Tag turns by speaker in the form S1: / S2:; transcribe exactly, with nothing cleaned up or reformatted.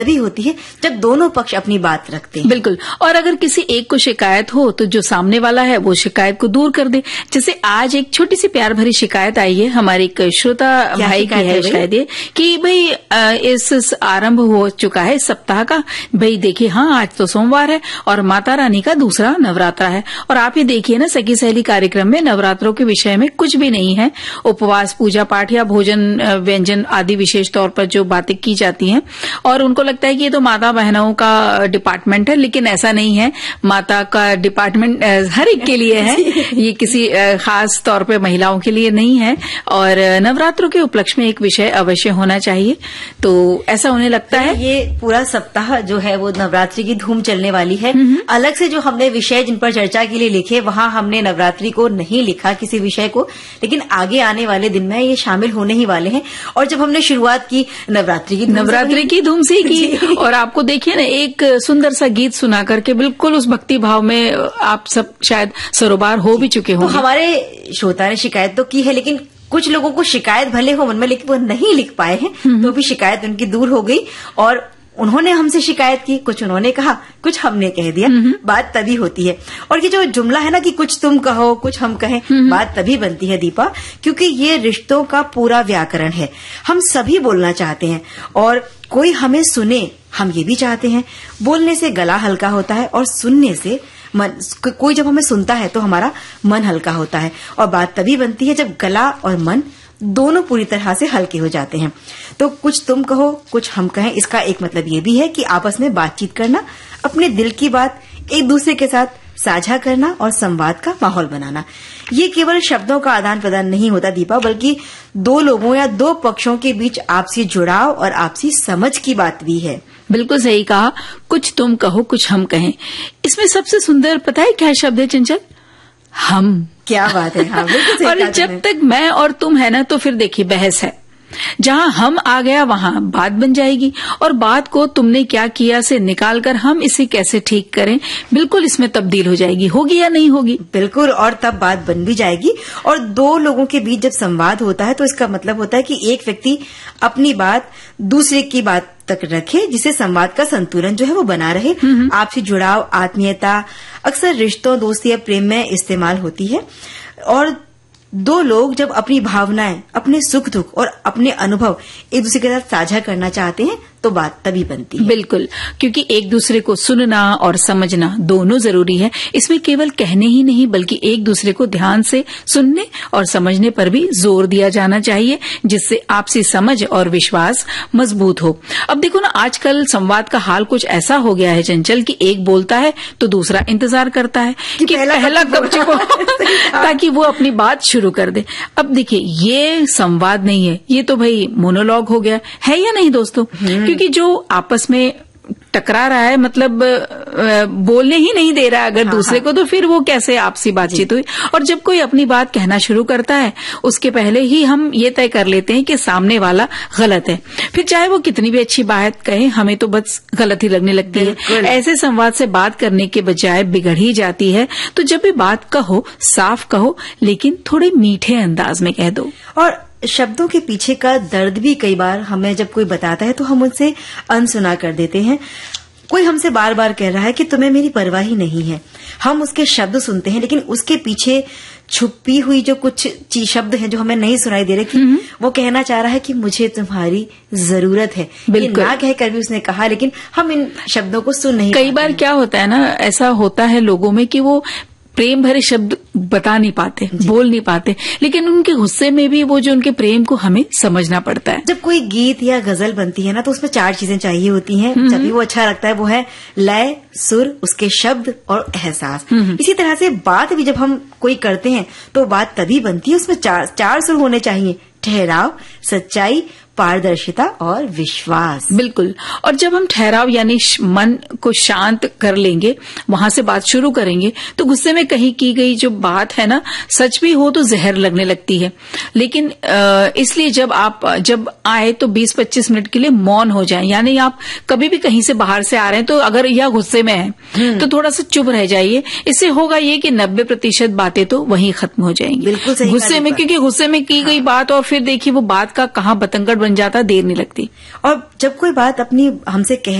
S1: तभी होती है जब दोनों पक्ष अपनी बात रखते हैं।
S2: बिल्कुल। और अगर किसी एक को शिकायत हो तो जो सामने वाला है वो शिकायत को दूर कर दे। जैसे आज एक छोटी सी प्यार भरी शिकायत आई है हमारे एक श्रोता भाई की है शायद ये कि भाई इस आरंभ हो चुका है इस सप्ताह का, भाई देखिए हाँ आज तो सोमवार है और माता रानी का दूसरा नवरात्रा है और आप ये देखिए ना सखी सहेली कार्यक्रम में नवरात्रों के विषय में कुछ भी नहीं है। उपवास, पूजा पाठ या भोजन व्यंजन आदि विशेष तौर पर जो बातें की जाती हैं और उनको लगता है कि ये तो माता बहनों का डिपार्टमेंट है, लेकिन ऐसा नहीं है। माता का डिपार्टमेंट हर एक के लिए है, ये किसी खास तौर पे महिलाओं के लिए नहीं है। और नवरात्रों के उपलक्ष्य में एक विषय अवश्य होना चाहिए, तो ऐसा उन्हें लगता है।
S1: ये पूरा सप्ताह जो है वो नवरात्रि की धूम चलने वाली है। अलग से जो हमने विषय जिन पर चर्चा के लिए लिखे वहां हमने नवरात्रि को नहीं लिखा किसी विषय को, लेकिन आगे आने वाले दिन में ये शामिल होने ही वाले हैं। और जब हमने शुरुआत की नवरात्रि की
S2: नवरात्रि की धूम से की और आपको देखिए ना एक सुंदर सा गीत सुना करके बिल्कुल उस भक्ति भाव में आप सब शायद सरोबार हो भी चुके होंगे।
S1: तो हमारे श्रोता ने शिकायत तो की है, लेकिन कुछ लोगों को शिकायत भले हो मन में लेकिन वो नहीं लिख पाए हैं, तो भी शिकायत उनकी दूर हो गई और उन्होंने हमसे शिकायत की, कुछ उन्होंने कहा कुछ हमने कह दिया। बात तभी होती है। और ये जो जुमला है ना कि कुछ तुम कहो कुछ हम कहें, बात तभी बनती है दीपा क्योंकि ये रिश्तों का पूरा व्याकरण है। हम सभी बोलना चाहते हैं और कोई हमें सुने हम ये भी चाहते हैं। बोलने से गला हल्का होता है और सुनने से मन, कोई जब हमें सुनता है तो हमारा मन हल्का होता है और बात तभी बनती है जब गला और मन दोनों पूरी तरह से हल्के हो जाते हैं। तो कुछ तुम कहो कुछ हम कहें, इसका एक मतलब ये भी है कि आपस में बातचीत करना, अपने दिल की बात एक दूसरे के साथ साझा करना और संवाद का माहौल बनाना। ये केवल शब्दों का आदान प्रदान नहीं होता दीपा, बल्कि दो लोगों या दो पक्षों के बीच आपसी जुड़ाव और आपसी समझ की बात भी है।
S2: बिल्कुल सही कहा, कुछ तुम कहो कुछ हम कहें। इसमें सबसे सुंदर पता है क्या शब्द है चंचल? हम।
S1: क्या बात है। हाँ,
S2: और जब तक मैं और तुम है ना तो फिर देखिए बहस है। जहां हम आ गया वहां बात बन जाएगी और बात को तुमने क्या किया से निकालकर हम इसे कैसे ठीक करें बिल्कुल इसमें तब्दील हो जाएगी। होगी या नहीं होगी?
S1: बिल्कुल। और तब बात बन भी जाएगी। और दो लोगों के बीच जब संवाद होता है तो इसका मतलब होता है कि एक व्यक्ति अपनी बात दूसरे की बात तक रखे, जिससे संवाद का संतुलन जो है वो बना रहे। आपसी जुड़ाव, आत्मीयता अक्सर रिश्तों, दोस्ती या प्रेम में इस्तेमाल होती है। और दो लोग जब अपनी भावनाएं, अपने सुख दुख और अपने अनुभव एक दूसरे के साथ साझा करना चाहते हैं तो बात तभी बनती है।
S2: बिल्कुल, क्योंकि एक दूसरे को सुनना और समझना दोनों जरूरी है। इसमें केवल कहने ही नहीं बल्कि एक दूसरे को ध्यान से सुनने और समझने पर भी जोर दिया जाना चाहिए, जिससे आपसी समझ और विश्वास मजबूत हो। अब देखो ना आजकल संवाद का हाल कुछ ऐसा हो गया है चंचल कि एक बोलता है तो दूसरा इंतजार करता है कि, कि पहला कब चुको ताकि वो अपनी बात शुरू कर दे। अब देखिए ये संवाद नहीं है, ये तो भाई मोनोलॉग हो गया है या नहीं दोस्तों? क्योंकि जो आपस में टकरा रहा है मतलब बोलने ही नहीं दे रहा है अगर हाँ, दूसरे हाँ. को, तो फिर वो कैसे आपसी बातचीत हुई? और जब कोई अपनी बात कहना शुरू करता है उसके पहले ही हम ये तय कर लेते हैं कि सामने वाला गलत है, फिर चाहे वो कितनी भी अच्छी बात कहे हमें तो बस गलत ही लगने लगती है। ऐसे संवाद से बात करने के बजाय बिगड़ ही जाती है। तो जब भी बात कहो साफ कहो, लेकिन थोड़े मीठे अंदाज में कह दो।
S1: और शब्दों के पीछे का दर्द भी कई बार हमें जब कोई बताता है तो हम उनसे अनसुना कर देते हैं। कोई हमसे बार बार कह रहा है कि तुम्हें मेरी परवाह ही नहीं है, हम उसके शब्द सुनते हैं लेकिन उसके पीछे छुपी हुई जो कुछ चीज शब्द हैं जो हमें नहीं सुनाई दे रहे कि वो कहना चाह रहा है कि मुझे तुम्हारी जरूरत है। बिल्कुल ना कहकर भी उसने कहा, लेकिन हम इन शब्दों को सुन नहीं।
S2: कई बार क्या होता है ना, ऐसा होता है लोगों में कि वो प्रेम भरे शब्द बता नहीं पाते, बोल नहीं पाते, लेकिन उनके गुस्से में भी वो जो उनके प्रेम को हमें समझना पड़ता है।
S1: जब कोई गीत या गजल बनती है ना तो उसमें चार चीजें चाहिए होती हैं जब भी वो अच्छा लगता है। वो है लय, सुर, उसके शब्द और एहसास। इसी तरह से बात भी जब हम कोई करते हैं तो बात तभी बनती है, उसमें चार चार सुर होने चाहिए: ठहराव, सच्चाई, पारदर्शिता और विश्वास।
S2: बिल्कुल। और जब हम ठहराव यानी मन को शांत कर लेंगे, वहां से बात शुरू करेंगे, तो गुस्से में कही की गई जो बात है ना सच भी हो तो जहर लगने लगती है। लेकिन इसलिए जब आप जब आए तो बीस पच्चीस मिनट के लिए मौन हो जाएं। यानी आप कभी भी कहीं से बाहर से आ रहे हैं तो अगर यह गुस्से में है तो थोड़ा सा चुप रह जाइए। इससे होगा ये कि नब्बे प्रतिशत बातें तो वहीं खत्म हो जाएंगी।
S1: बिल्कुल सही
S2: गुस्से में, क्योंकि गुस्से में की गई बात और फिर देखिए वो बात का कहाँ बतंगड़ बन बन जाता, देर नहीं लगती।
S1: और जब कोई बात अपनी हमसे कह